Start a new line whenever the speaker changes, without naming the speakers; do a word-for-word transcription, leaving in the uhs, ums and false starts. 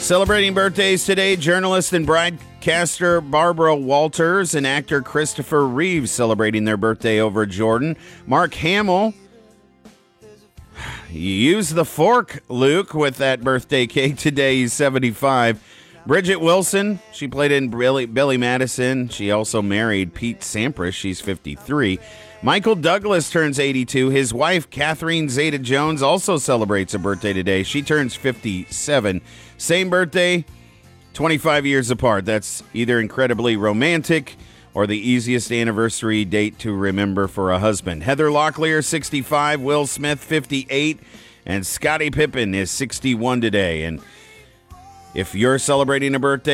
Celebrating birthdays today, journalist and broadcaster Barbara Walters and actor Christopher Reeves celebrating their birthday over Jordan. Mark Hamill, you use the fork, Luke, with that birthday cake today. He's seventy-five. Bridget Wilson, she played in Billy, Billy Madison. She also married Pete Sampras. She's fifty-three. Michael Douglas turns eighty-two. His wife, Catherine Zeta-Jones, also celebrates a birthday today. She turns fifty-seven. Same birthday, twenty-five years apart. That's either incredibly romantic or the easiest anniversary date to remember for a husband. Heather Locklear, sixty-five. Will Smith, fifty-eight. And Scottie Pippen is sixty-one today. And if you're celebrating a birthday,